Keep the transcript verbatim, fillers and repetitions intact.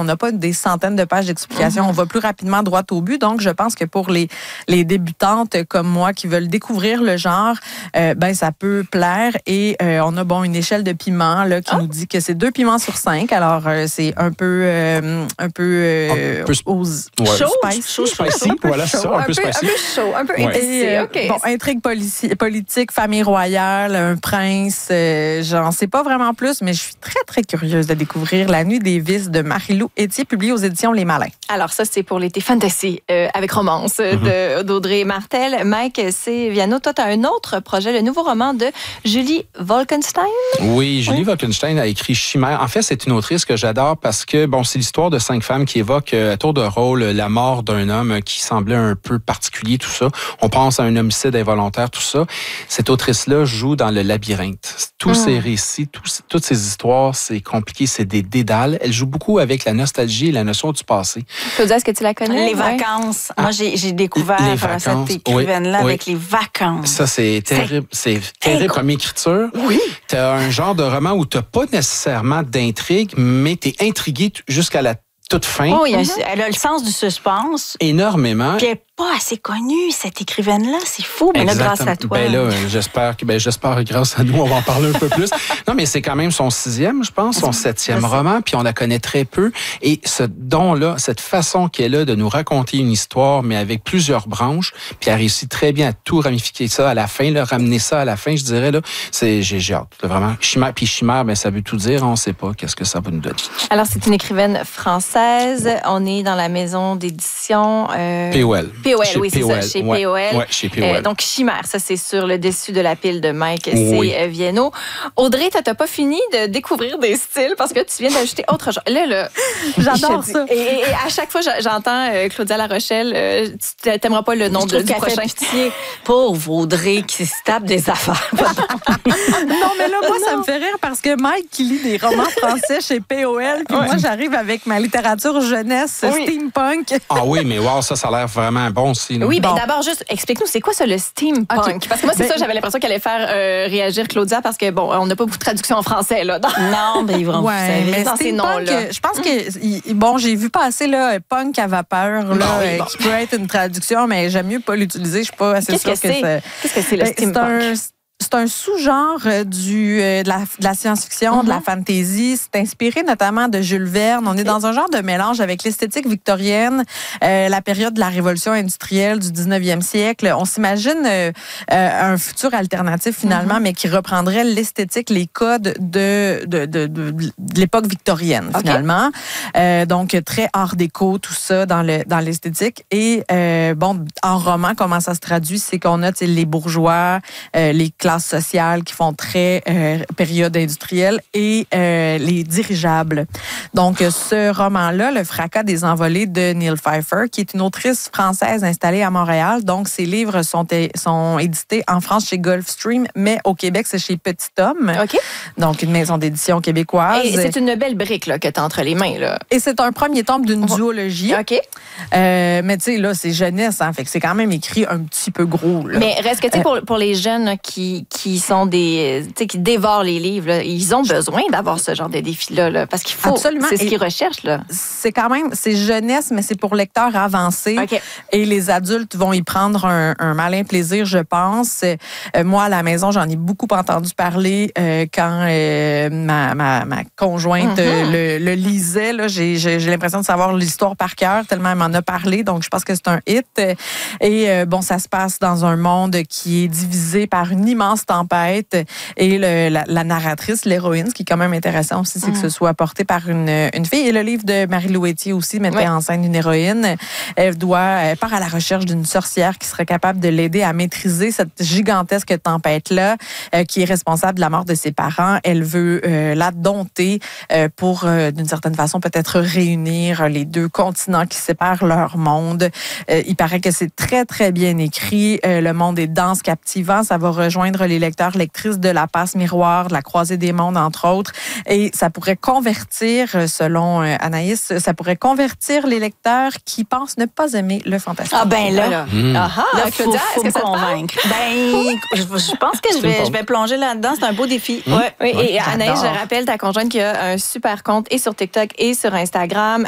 On n'a pas des centaines de pages d'explications. Mm-hmm. On va plus rapidement droit au but. Donc, je pense que pour les, les débutantes comme moi qui veulent découvrir le genre, euh, ben ça peut plaire. Et euh, on a bon une échelle de piment là, qui ah. nous dit que c'est deux piments sur cinq. Alors, euh, c'est un peu... Euh, un peu... Euh, un peu aux, ouais. chaud, spicy. Chaud, spicy. Un peu voilà, chaud, ça, un, un peu peu spicy. Un peu chaud, un peu épicé. Ouais. Okay. Bon, intrigue polici- politique, famille royale, un prince. Euh, j'en sais pas vraiment plus, mais je suis très, très curieuse de découvrir La Nuit des vices de Marie-Lou Etier, publié aux éditions Les Malins. Alors ça, c'est pour l'été fantasy euh, avec romance mm-hmm. de, d'Audrey Martel. Mike C. Viano, toi, tu as un autre projet, le nouveau roman de Julie Wolkenstein. Oui, Julie oui. Wolkenstein a écrit Chimère. En fait, c'est une autrice que j'adore parce que, bon, c'est l'histoire de cinq femmes qui évoquent à tour de rôle la mort d'un homme qui semblait un peu particulier, tout ça. On pense à un homicide involontaire, tout ça. Cette autrice-là joue dans le labyrinthe. Tous mm. ces récits, tous, toutes ces histoires, c'est compliqué, c'est des dédales. Elle joue beaucoup avec la nostalgie et la notion du passé. Claudia, est-ce que tu la connais? Les ouais. vacances. Ah, Moi, j'ai, j'ai découvert les vacances. Cette écrivaine-là oui, avec oui. les vacances. Ça, c'est terrible. C'est, c'est terrible comme écriture. Oui. Tu as un genre de roman où tu n'as pas nécessairement d'intrigue, mais tu es intrigué jusqu'à la toute fin. Oh, oui, mm-hmm. elle a le sens du suspense. Énormément. Puis elle n'est pas assez connue, cette écrivaine-là. C'est fou, mais là, grâce à toi. Ben là, j'espère que, ben, j'espère que grâce à nous, on va en parler un peu plus. Non, mais c'est quand même son sixième, je pense, son septième roman, puis on la connaît très peu. Et ce don-là, cette façon qu'elle a de nous raconter une histoire, mais avec plusieurs branches, puis elle réussit très bien à tout ramifier ça à la fin, là, ramener ça à la fin, je dirais, là, c'est, j'ai, j'ai hâte, là, vraiment. Chimère, puis chimère, ben, ça veut tout dire, on ne sait pas qu'est-ce que ça va nous donner. Alors, c'est une écrivaine française. On est dans la maison d'édition... Euh... P O L. P O L, chez oui, P O L. C'est ça, chez ouais, P O L. Ouais, chez P O L. Euh, donc, Chimère, ça, c'est sur le dessus de la pile de Mike C. Oui. Viano. Audrey, tu n'as pas fini de découvrir des styles parce que tu viens d'ajouter autre chose. Là, là, j'adore ça. Et, et, et à chaque fois, j'entends euh, Claudia La Rochelle, euh, tu n'aimeras pas le nom de, du prochain. Pitié. Pauvre Audrey qui se tape des affaires. Non, mais là, moi, non. ça me fait rire parce que Mike qui lit des romans français chez P O L, puis ouais. moi, j'arrive avec ma littérature jeunesse, oui. steampunk. Ah oui, mais wow, ça, ça a l'air vraiment bon aussi. Oui, bon. mais d'abord, juste, explique-nous, c'est quoi ça, le steampunk? Okay. Parce que moi, c'est ben, ça, j'avais l'impression qu'elle allait faire euh, réagir Claudia parce que, bon, on n'a pas beaucoup de traduction en français, là. Non, mais ils vont ouais, vous savez, dans ces noms-là. Je pense que, bon, j'ai vu passer, là, punk à vapeur, là, oui, bon. qui peut être une traduction, mais j'aime mieux pas l'utiliser. Je suis pas assez sûre que, que c'est. Qu'est-ce que c'est, le ben, steampunk? C'est un sous-genre du, euh, de, la, de la science-fiction, mm-hmm. de la fantasy. C'est inspiré notamment de Jules Verne. On est dans un genre de mélange avec l'esthétique victorienne, euh, la période de la révolution industrielle du dix-neuvième siècle. On s'imagine euh, euh, un futur alternatif finalement, mm-hmm. mais qui reprendrait l'esthétique, les codes de, de, de, de, de l'époque victorienne okay. finalement. Euh, donc, très art déco, tout ça dans, le, dans l'esthétique. Et euh, bon, en roman, comment ça se traduit? C'est qu'on a les bourgeois, euh, les classes sociales qui font très euh, période industrielle et euh, les dirigeables. Donc, ce roman-là, Le fracas des envolées de Neil Pfeiffer, qui est une autrice française installée à Montréal. Donc, ses livres sont, sont édités en France chez Gulfstream, mais au Québec, c'est chez Petit Homme. OK. Donc, une maison d'édition québécoise. Et c'est une belle brique là, que tu as entre les mains. Là. Et c'est un premier tome d'une duologie. OK. Euh, mais tu sais, là, c'est jeunesse, hein, fait que c'est quand même écrit un petit peu gros. Là. Mais reste que, tu sais, pour, pour les jeunes là, qui qui sont des, tu sais, qui dévorent les livres, là, ils ont besoin d'avoir ce genre de défi-là, là, parce qu'il faut, absolument. C'est ce qu'ils recherchent, là. C'est quand même, c'est jeunesse, mais c'est pour lecteurs avancés. Okay. Et les adultes vont y prendre un, un malin plaisir, je pense. Euh, moi, à la maison, j'en ai beaucoup entendu parler euh, quand euh, ma, ma, ma conjointe mm-hmm. euh, le, le lisait. Là, j'ai, j'ai, j'ai l'impression de savoir l'histoire par cœur, tellement elle m'en a parlé. Donc, je pense que c'est un hit. Et euh, bon, ça se passe dans un monde qui est divisé par une immense tempête et le, la, la narratrice, l'héroïne, ce qui est quand même intéressant aussi, c'est mm. que ce soit porté par une, une fille. Et le livre de Marie-Lou Etier aussi mettait oui. en scène une héroïne. Elle doit, elle part à la recherche d'une sorcière qui serait capable de l'aider à maîtriser cette gigantesque tempête-là, euh, qui est responsable de la mort de ses parents. Elle veut euh, la dompter euh, pour, euh, d'une certaine façon, peut-être réunir les deux continents qui séparent leur monde. Euh, il paraît que c'est très, très bien écrit. Euh, le monde est dense, captivant. Ça va rejoindre les lecteurs, lectrices de La Passe Miroir, de La Croisée des mondes, entre autres. Et ça pourrait convertir, selon Anaïs, ça pourrait convertir les lecteurs qui pensent ne pas aimer le fantastique. Ah ben là, là, mmh. ah, là Claudia, faut, faut est-ce que me convaincre. Ben, je, je pense que je vais, je vais plonger là-dedans. C'est un beau défi. Mmh. Ouais. Oui, et Anaïs, je rappelle, ta conjointe qui a un super compte et sur TikTok et sur Instagram.